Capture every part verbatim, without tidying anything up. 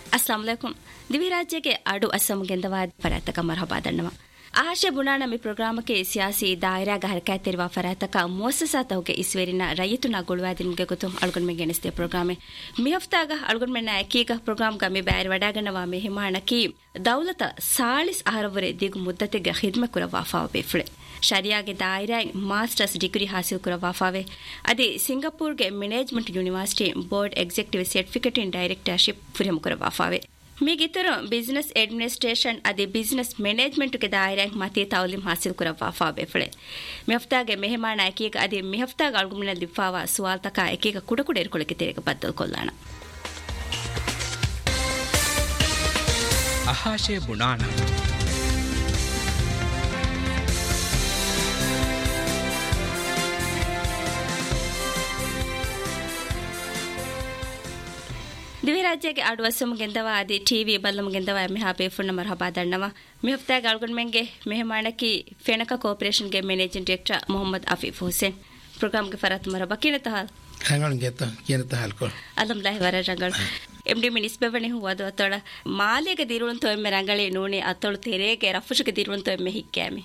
अस्सलाम वालेकुम दिवी राज्य के आडू असम गेंदवाद फरातक मरहबा दन्नवा आहाशे बुनाना मी प्रोग्राम के सियासी दायरा गहरका तेरवा फरातक मुअस्ससा तौके इसवेरिना रयतुना गुळवादिन गे गुतुम अळगुन में गेनस्ते प्रोग्राम मी हफ्तागा अळगुन में नायकीगा प्रोग्राम का मी बैर वडागनवा मेहमानकी दौलत सालिस आहरवरे दिगु मुद्दतेगे खिदमत कुरवा फावे शरिया के दायरा मास्टर्स डिग्री हासिल कुरवा फावे अदे सिंगापुर के management university board executive certificate in directorship फुरम Kurwa फावे मीगितर business administration अदे बिजनेस मैनेजमेंट के दायरा मते तालीम हासिल कुरवा फावे फळे मी हफ्तागे मेहमान आकीग अदे मी हफ्ताग अळगुमिನ ಲಿಫಾವಾ ಸವಾಲ್ ತಕ ಏಕೀಗ ಕುಡಕುಡ ಇರ್ಕೊಳ್ಳಕ್ಕೆ ತೆರೆಗೆ ಬದ್ದಲ್ ಕೊಲ್ಲಾಣ ಅಹಾಶೆ ಬುನಾಣ दिवी राज्य के आडू असम गेंदवा आदि टीवी बल्लम गेंदवा मेहा बेफुन मरहबा दन्नवा मी हफ्ता गालगुन मेंगे मेहमान की फेनका कोऑपरेशन के managing director Mohammad Afif Hussain programme के फरत मरहबा किने तहाल रंगल गेता किने तहाल को अल्हम्दुलिल्लाह वर रंगल एमडी मिनिस बेवने हुआ दो तोड़ माले के दिरुन तो में रंगले नूने अतोड़ तेरे के रफुश के दिरुन तो में हिक्कामी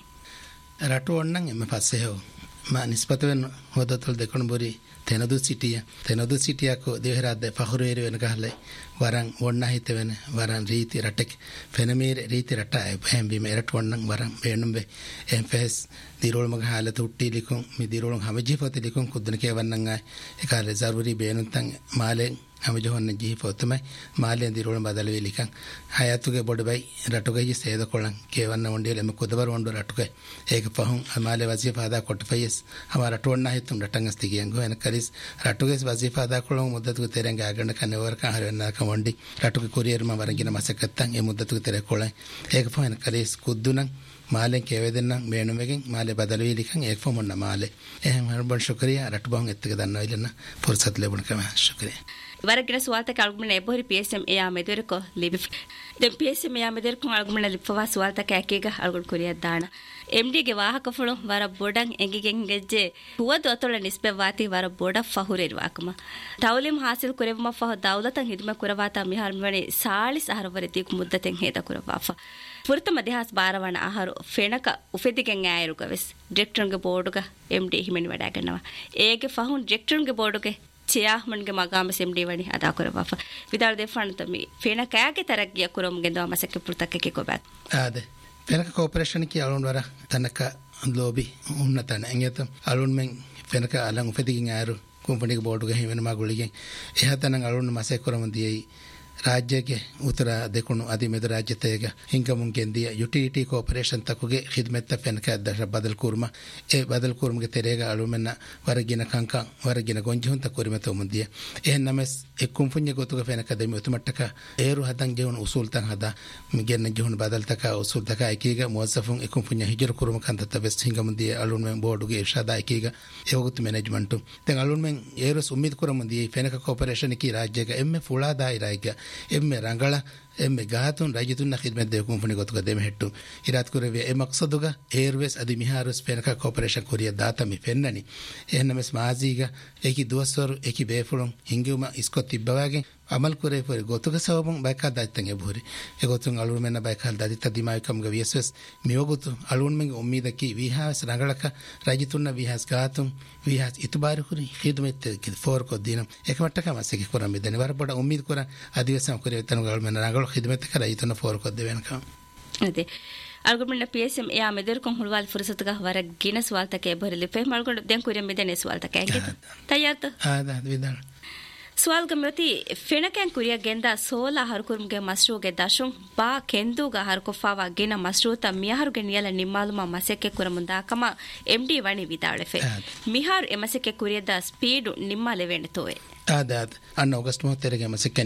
राटो अन्नंग में फसे हो मा निस्बतवन होदा तोड़ देखन बोरी तेनदु सिटिया तेनदु सिटिया को देहराद फखुरेर वेन कहले वरं वonna हितवेन वरं रीति रटक फेनमीर रीति रटा एम बी मेरट वन्न वरं बेनुबे एम फेस दिरोल मग हालत उट्टी लिखूं मी दिरोल हमजी पोते लिखूं खुदन के वन्नंगा एकाले जरूरी बेनुतंग माले हम जो हन जी पोते में माले दिरोल बदल वे लिखं हयातु के बड़ भाई रटुगे जी सेद कोलंग के वन्न वंडीले में कुदबर वंडो रटुगे एक पहुं हमारे वजीफा अदा कोट फयस हमारा टोन्ना है तुम रटंगस्ती के अंगो एन करिस रटुगे वजीफा अदा कोलंग मुद्दत को तेरेंगे आगंड कने वर का हरना का वंडी रटुगे कुरियर में वरंगिना मसकत्तंग ये मुद्दत को तेरे कोलंग एक पहुं करिस कुद्दुनंग माले केवेदन बेनुमेगे माले बदलवी लिखं एक फमुन माले एहम हरबन शुक्रिया रटबांग इत्तके दन्नोइलना फुर्सत लेबन कमा शुक्रिया वरगिನ ಸ್ವಾಲ್ತ ಕಾಲ್ಗುಮನೆ ಬೋರಿ PSM A ಆಮೆದರಕೋ Libby they PSM A ಆಮೆದರಕೋ ಆಲ್ಗುಮನೆ ಲಿಫವಾ ಸ್ವಾಲ್ತ ಕಾಕೇಗ ಅಲ್ಗುಲ್ Korea ದಾಣ MD ಗೆ ವಾಹಕ ಫಳು ವರ ಬೋಡಂ ಎಂಗಿಗೆಂ ಗೆಜ್ಜೆ ಹುವದು ಅತೊಳ ನಿಸ್ಬೆ ವಾತಿ ವರ ಬೋಡ ಫಹುರೆರ್ ವಾಕಮ ತೌಲಿಂ ಹಾಸಿಲ್ ಕುರೆವಮ ಫಹ ದೌಲತಂ ಹಿದ್ಮ ಕುರವಾತ ಮಿಹಾರ್ ಮನೆ ಸಾಲಿಸ್ ಆಹರವರೆ ತಿಕ್ ಮುದ್ದತೆಂ ಹೇದ ಕುರವಾಫ ಪುರತ ಮಧ್ಯಹಾಸ್ ಬಾರವಣ ಆಹಾರು ಫೆಣಕ ಉಫೆದಿಗೆಂ ಆಯರುಗವೆಸ್ ಡೈರೆಕ್ಟರ್ಗೆ ಬೋರ್ಡುಗ ಎಂಡಿ ಹಿಮೆನ್ ವಡಾಗನವ ಏಗೆ ಫಹುನ್ ಡೈರೆಕ್ಟರ್ಗೆ ಬೋರ್ಡುಗೆ ಚಿಯಾಹ್ಮನ್ಗೆ ಮಗಾಮ ಸೆಮ್ಡಿ ವಣಿ ಅದಾ ಕುರವಾಫ ವಿದಾಳ ದೇಫಾಣ ತಮಿ ಫೇನ ಕಾಗೆ ತರಗಿಯ ಕುರಮ್ ಗೆಂದವ ಮಸಕ್ಕೆ ಪುರ್ತಕ್ಕೆ ಕೋಬಾತ್ ಆದೆ ಫೆನಕ ಕೋಆಪರೇಷನ್ ಕಿ ಅಳುನ್ ವರ ತನಕ ಲೋಬಿ ಉನ್ನತನ ಎಂಗೆತ ಅಳುನ್ ಮೆಂ ಫೆನಕ ಅಲಂಗ್ ಉಫೆದಿಗಿಂ ಆರು ಕಂಪನಿಗೆ ಬೋರ್ಡುಗೆ ಹಿಮೆನ್ ಮಾಗುಳಿಗೆ ಎಹತನ ಅಳುನ್ ಮಸೆ ಕುರಮ್ ದಿಯೈ राज्य के उत्तर देखुनु अदि मेद राज्य तेग हिंका मुंकेन दिया यूटिलिटी कोऑपरेशन तकुगे खिदमत तफन का दर बदल कुर्मा ए बदल कुर्म के तेरेगा अलुमेना वरगिना कंका वरगिना गोंजहुन तकुरिमे तो मुंदिया ए नमस एक कुंफुन्य गोतुगे फेन अकादमी उतमट्टक एरु हदंग जेवन उसूल तंग हदा मिगेन जेवन बदल तक उसूल तक एकीगा मुवज्जफुन एक कुंफुन्य हिजर कुर्म कंत तबस हिंगा मुंदिया अलुन में बोर्डुगे इरशादा एकीगा एवगुत मैनेजमेंट तें अलुन में एरु उम्मीद कुरम मुंदिया फेन का कोऑपरेशन की राज्य का एम फुला दायराइगा एम्मे रंगला एम्मे गातुन राजतुन खिदमत दे कंपनी गोतुगा देम हेट्टु इरात कुरेवे ए मकसदुगा एयरवेज अदि मिहारुस पेनका कोऑपरेशन कोरिया दाता मी पेन्ननी एहनमस माजीगा एकी दुवसर एकी बेफुलुन हिंगुमा इसको तिब्बवागे अमल कुरे पर गोतुगा सबम बायका दातंगे भोरे ए गोतुन अलुन मेना बायका दादिता दिमाय कम ग विएसएस मियोगुतु अलुन मेंगे उम्मीद की विहास रंगलका राजतुन विहास गातुन विहास इतबार कुरी खिदमत के फोर को दिनम एक मट्टका मासे के कुरम देने बार बड़ा उम्मीद कुरा आदिवासी कुरे तन अलुन मेना रंगल खिदमत करा इतना फोर को देवेन का अदे अल्गुमन पीएसएम या मेदर को हुलवाल फुर्सत का वरग गिनस वालता के भरले पे मलगुन दें कुरे मेदने सवालता के तैयार तो हां दा विदाल सवाल गमती फेनकन कुरिया गेंदा सोला हरकुरुगे मसरूगे दशुं बा केंदुगा हरकोफावा गिना मसरूता मिहारुगे नियला निम्मालुमा मसेके कुरमुंदा कमा एमडी वणी विदाळेफे मिहार एमसेके कुरियदा स्पीड निम्माले वेंडतोए आदाद अन्न अगस्त मोतेरेगे मसेके